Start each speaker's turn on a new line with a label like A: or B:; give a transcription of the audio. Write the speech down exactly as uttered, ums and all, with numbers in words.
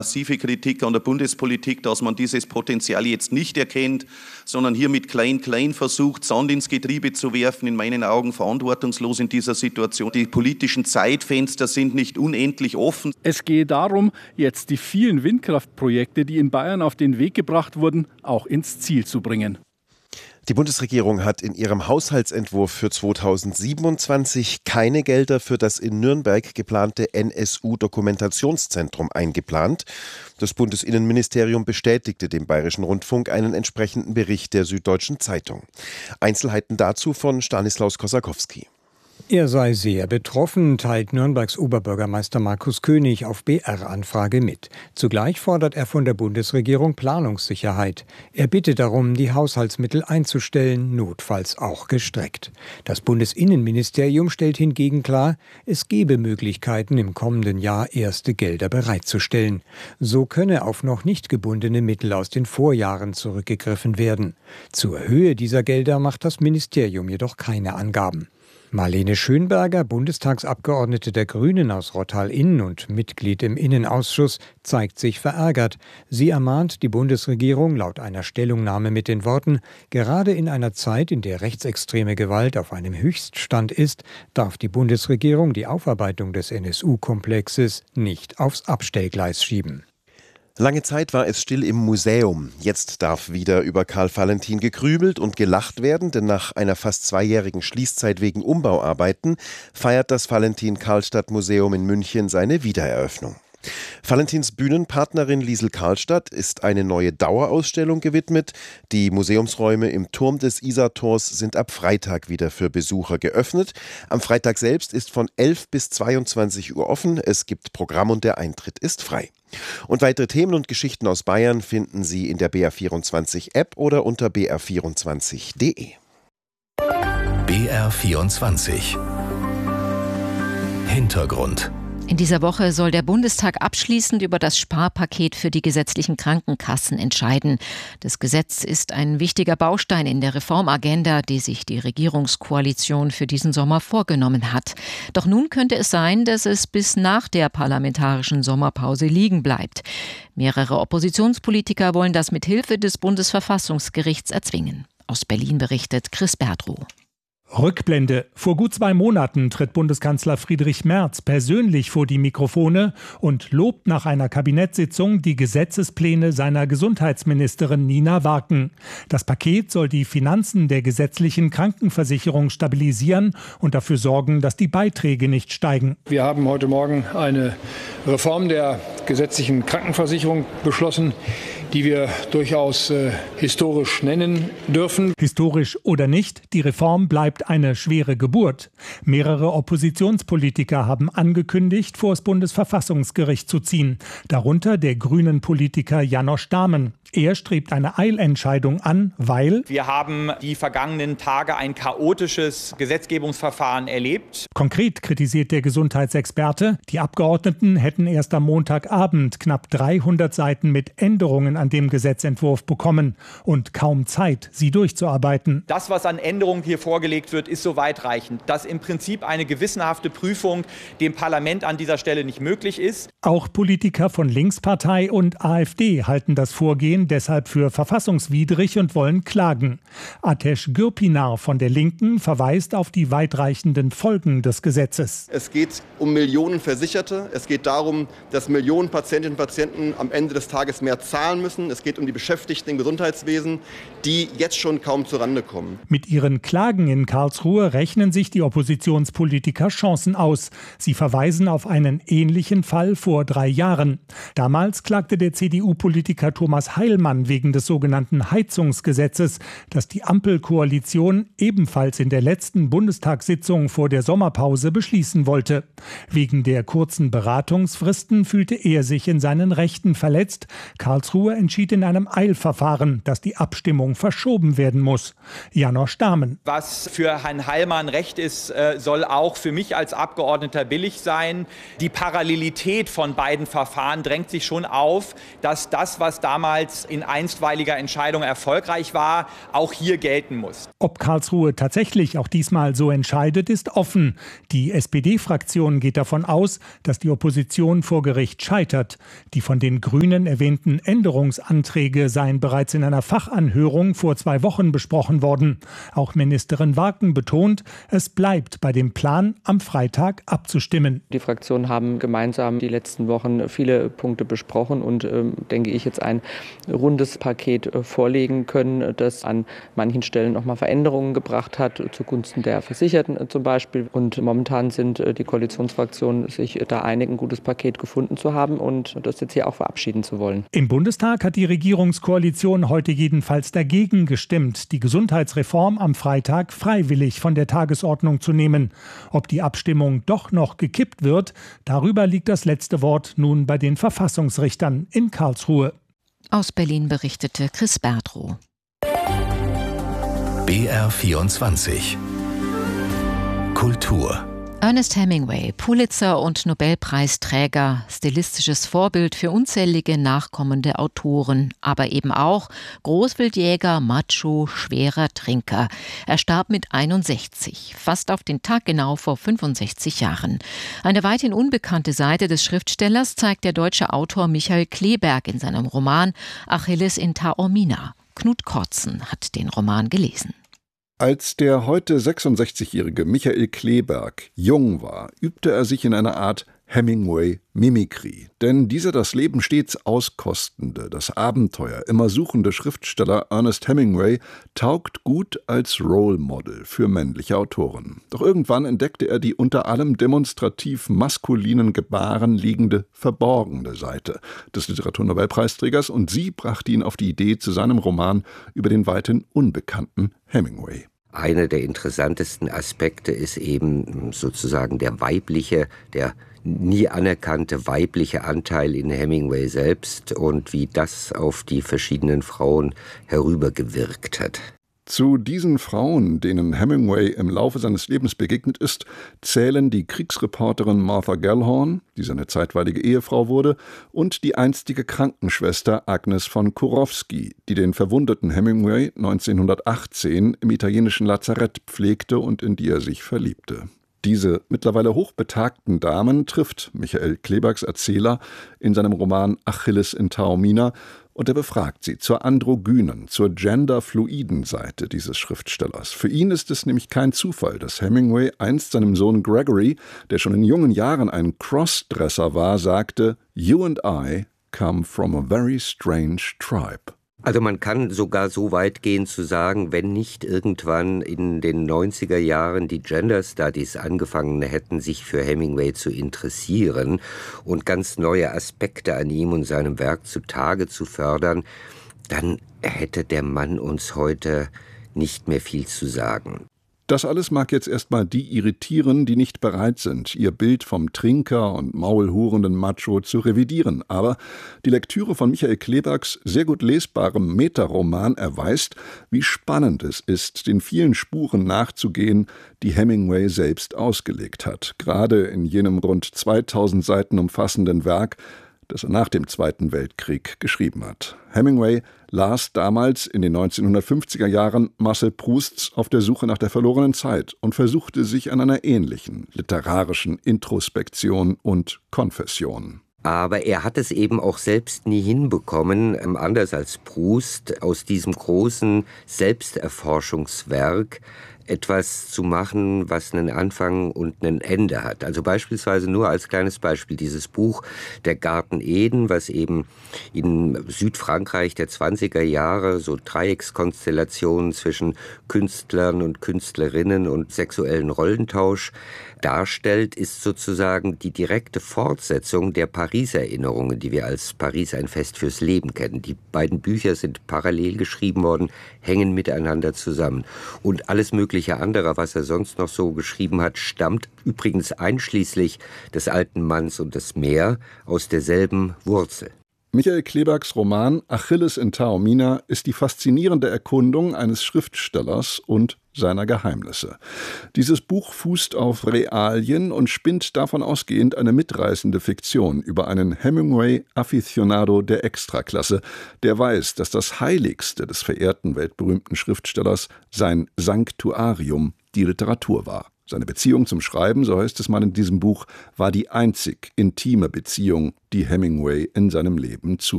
A: Massive Kritik an der Bundespolitik, dass man dieses Potenzial jetzt nicht erkennt, sondern hier mit Klein-Klein versucht, Sand ins Getriebe zu werfen, in meinen Augen verantwortungslos in dieser Situation. Die politischen Zeitfenster sind nicht unendlich offen.
B: Es gehe darum, jetzt die vielen Windkraftprojekte, die in Bayern auf den Weg gebracht wurden, auch ins Ziel zu bringen.
C: Die Bundesregierung hat in ihrem Haushaltsentwurf für zweitausendsiebenundzwanzig keine Gelder für das in Nürnberg geplante N S U-Dokumentationszentrum eingeplant. Das Bundesinnenministerium bestätigte dem Bayerischen Rundfunk einen entsprechenden Bericht der Süddeutschen Zeitung. Einzelheiten dazu von Stanislaus Kosakowski.
D: Er sei sehr betroffen, teilt Nürnbergs Oberbürgermeister Markus König auf B R-Anfrage mit. Zugleich fordert er von der Bundesregierung Planungssicherheit. Er bittet darum, die Haushaltsmittel einzustellen, notfalls auch gestreckt. Das Bundesinnenministerium stellt hingegen klar, es gebe Möglichkeiten, im kommenden Jahr erste Gelder bereitzustellen. So könne auf noch nicht gebundene Mittel aus den Vorjahren zurückgegriffen werden. Zur Höhe dieser Gelder macht das Ministerium jedoch keine Angaben. Marlene Schönberger, Bundestagsabgeordnete der Grünen aus Rottal-Inn und Mitglied im Innenausschuss, zeigt sich verärgert. Sie ermahnt die Bundesregierung laut einer Stellungnahme mit den Worten: Gerade in einer Zeit, in der rechtsextreme Gewalt auf einem Höchststand ist, darf die Bundesregierung die Aufarbeitung des N S U-Komplexes nicht aufs Abstellgleis schieben.
C: Lange Zeit war es still im Museum. Jetzt darf wieder über Karl Valentin gegrübelt und gelacht werden, denn nach einer fast zweijährigen Schließzeit wegen Umbauarbeiten feiert das Valentin-Karlstadt-Museum in München seine Wiedereröffnung. Valentins Bühnenpartnerin Liesel Karlstadt ist eine neue Dauerausstellung gewidmet. Die Museumsräume im Turm des Isartors sind ab Freitag wieder für Besucher geöffnet. Am Freitag selbst ist von elf bis zweiundzwanzig Uhr offen. Es gibt Programm und der Eintritt ist frei. Und weitere Themen und Geschichten aus Bayern finden Sie in der B R vierundzwanzig App oder unter b r vierundzwanzig punkt de.
E: B R vierundzwanzig Hintergrund.
F: In dieser Woche soll der Bundestag abschließend über das Sparpaket für die gesetzlichen Krankenkassen entscheiden. Das Gesetz ist ein wichtiger Baustein in der Reformagenda, die sich die Regierungskoalition für diesen Sommer vorgenommen hat. Doch nun könnte es sein, dass es bis nach der parlamentarischen Sommerpause liegen bleibt. Mehrere Oppositionspolitiker wollen das mit Hilfe des Bundesverfassungsgerichts erzwingen. Aus Berlin berichtet Chris Berdrow.
G: Rückblende. Vor gut zwei Monaten tritt Bundeskanzler Friedrich Merz persönlich vor die Mikrofone und lobt nach einer Kabinettssitzung die Gesetzespläne seiner Gesundheitsministerin Nina Warken. Das Paket soll die Finanzen der gesetzlichen Krankenversicherung stabilisieren und dafür sorgen, dass die Beiträge nicht steigen.
H: Wir haben heute Morgen eine Reform der gesetzlichen Krankenversicherung beschlossen, die wir durchaus äh, historisch nennen dürfen.
G: Historisch oder nicht, die Reform bleibt eine schwere Geburt. Mehrere Oppositionspolitiker haben angekündigt, vor das Bundesverfassungsgericht zu ziehen. Darunter der grünen Politiker Janosch Dahmen. Er strebt eine Eilentscheidung an, weil
I: wir haben die vergangenen Tage ein chaotisches Gesetzgebungsverfahren erlebt.
G: Konkret kritisiert der Gesundheitsexperte, die Abgeordneten hätten erst am Montagabend knapp dreihundert Seiten mit Änderungen an dem Gesetzentwurf bekommen und kaum Zeit, sie durchzuarbeiten.
I: Das, was an Änderungen hier vorgelegt wird, ist so weitreichend, dass im Prinzip eine gewissenhafte Prüfung dem Parlament an dieser Stelle nicht möglich ist.
G: Auch Politiker von Linkspartei und AfD halten das Vorgehen deshalb für verfassungswidrig und wollen klagen. Ateş Gürpınar von der Linken verweist auf die weitreichenden Folgen des Gesetzes.
J: Es geht um Millionen Versicherte. Es geht darum, dass Millionen Patientinnen und Patienten am Ende des Tages mehr zahlen müssen. Es geht um die Beschäftigten im Gesundheitswesen, die jetzt schon kaum zurande kommen.
G: Mit ihren Klagen in Karlsruhe rechnen sich die Oppositionspolitiker Chancen aus. Sie verweisen auf einen ähnlichen Fall vor drei Jahren. Damals klagte der C D U-Politiker Thomas Heilmann wegen des sogenannten Heizungsgesetzes, das die Ampelkoalition ebenfalls in der letzten Bundestagssitzung vor der Sommerpause beschließen wollte. Wegen der kurzen Beratungsfristen fühlte er sich in seinen Rechten verletzt. Karlsruhe entschied in einem Eilverfahren, dass die Abstimmung verschoben werden muss. Janosch Dahmen.
I: Was für Herrn Heilmann recht ist, soll auch für mich als Abgeordneter billig sein. Die Parallelität von beiden Verfahren drängt sich schon auf, dass das, was damals in einstweiliger Entscheidung erfolgreich war, auch hier gelten muss.
G: Ob Karlsruhe tatsächlich auch diesmal so entscheidet, ist offen. Die S P D-Fraktion geht davon aus, dass die Opposition vor Gericht scheitert. Die von den Grünen erwähnten Änderungsanträge seien bereits in einer Fachanhörung vor zwei Wochen besprochen worden. Auch Ministerin Warken betont, es bleibt bei dem Plan, am Freitag abzustimmen.
K: Die Fraktionen haben gemeinsam die letzten Wochen viele Punkte besprochen und, äh, denke ich, jetzt ein rundes Paket äh, vorlegen können, das an manchen Stellen nochmal Veränderungen gebracht hat, zugunsten der Versicherten äh, zum Beispiel. Und momentan sind äh, die Koalitionsfraktionen sich äh, da einig, ein gutes Paket gefunden zu haben und das jetzt hier auch verabschieden zu wollen.
G: Im Bundestag hat die Regierungskoalition heute jedenfalls dagegen gestimmt, die Gesundheitsreform am Freitag freiwillig von der Tagesordnung zu nehmen. Ob die Abstimmung doch noch gekippt wird, darüber liegt das letzte Wort nun bei den Verfassungsrichtern in Karlsruhe.
F: Aus Berlin berichtete Chris Berdrow.
E: B R vierundzwanzig Kultur.
F: Ernest Hemingway, Pulitzer- und Nobelpreisträger, stilistisches Vorbild für unzählige nachkommende Autoren, aber eben auch Großwildjäger, Macho, schwerer Trinker. Er starb mit einundsechzig, fast auf den Tag genau vor fünfundsechzig Jahren. Eine weithin unbekannte Seite des Schriftstellers zeigt der deutsche Autor Michael Kleeberg in seinem Roman Achilles in Taormina. Knut Kortzen hat den Roman gelesen.
L: Als der heute sechsundsechzigjährige Michael Kleeberg jung war, übte er sich in einer Art Hemingway-Mimikry. Denn dieser das Leben stets auskostende, das Abenteuer immer suchende Schriftsteller Ernest Hemingway taugt gut als Role Model für männliche Autoren. Doch irgendwann entdeckte er die unter allem demonstrativ maskulinen Gebaren liegende verborgene Seite des Literaturnobelpreisträgers und sie brachte ihn auf die Idee zu seinem Roman über den weithin unbekannten Hemingway.
M: Einer der interessantesten Aspekte ist eben sozusagen der weibliche, der nie anerkannte weibliche Anteil in Hemingway selbst und wie das auf die verschiedenen Frauen herübergewirkt hat.
L: Zu diesen Frauen, denen Hemingway im Laufe seines Lebens begegnet ist, zählen die Kriegsreporterin Martha Gellhorn, die seine zeitweilige Ehefrau wurde, und die einstige Krankenschwester Agnes von Kurowski, die den verwundeten Hemingway neunzehnhundertachtzehn im italienischen Lazarett pflegte und in die er sich verliebte. Diese mittlerweile hochbetagten Damen trifft Michael Kleebergs Erzähler in seinem Roman Achilles in Taormina und er befragt sie zur androgynen, zur genderfluiden Seite dieses Schriftstellers. Für ihn ist es nämlich kein Zufall, dass Hemingway einst seinem Sohn Gregory, der schon in jungen Jahren ein Crossdresser war, sagte: "You and I come from a very strange tribe."
M: Also man kann sogar so weit gehen zu sagen, wenn nicht irgendwann in den neunziger Jahren die Gender Studies angefangen hätten, sich für Hemingway zu interessieren und ganz neue Aspekte an ihm und seinem Werk zutage zu fördern, dann hätte der Mann uns heute nicht mehr viel zu sagen.
L: Das alles mag jetzt erstmal die irritieren, die nicht bereit sind, ihr Bild vom Trinker und maulhurenden Macho zu revidieren. Aber die Lektüre von Michael Kleebergs sehr gut lesbarem Metaroman erweist, wie spannend es ist, den vielen Spuren nachzugehen, die Hemingway selbst ausgelegt hat. Gerade in jenem rund zweitausend Seiten umfassenden Werk, das er nach dem Zweiten Weltkrieg geschrieben hat. Hemingway las damals in den neunzehnhundertfünfziger Jahren Marcel Prousts Auf der Suche nach der verlorenen Zeit und versuchte sich an einer ähnlichen literarischen Introspektion und Konfession.
M: Aber er hat es eben auch selbst nie hinbekommen, anders als Proust, aus diesem großen Selbsterforschungswerk etwas zu machen, was einen Anfang und ein Ende hat. Also beispielsweise nur als kleines Beispiel dieses Buch Der Garten Eden, was eben in Südfrankreich der zwanziger Jahre so Dreieckskonstellationen zwischen Künstlern und Künstlerinnen und sexuellen Rollentausch darstellt, ist sozusagen die direkte Fortsetzung der Paris-Erinnerungen, die wir als Paris ein Fest fürs Leben kennen. Die beiden Bücher sind parallel geschrieben worden, hängen miteinander zusammen. Und alles mögliche andere, was er sonst noch so geschrieben hat, stammt übrigens einschließlich des alten Manns und des Meer aus derselben Wurzel.
L: Michael Kleebergs Roman Achilles in Taormina ist die faszinierende Erkundung eines Schriftstellers und seiner Geheimnisse. Dieses Buch fußt auf Realien und spinnt davon ausgehend eine mitreißende Fiktion über einen Hemingway-Aficionado der Extraklasse, der weiß, dass das Heiligste des verehrten weltberühmten Schriftstellers sein Sanctuarium die Literatur war. Seine Beziehung zum Schreiben, so heißt es mal in diesem Buch, war die einzig intime Beziehung, die Hemingway in seinem Leben zu